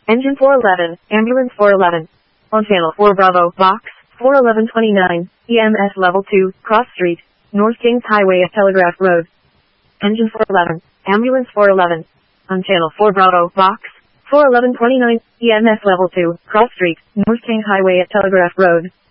Engine 411, Ambulance 411. On Channel 4 Bravo, Box 41129, EMS Level 2, Cross Street, North Kings Highway at Telegraph Road. Engine 411, Ambulance 411. On Channel 4 Bravo, Box 41129, EMS Level 2, Cross Street, North Kings Highway at Telegraph Road.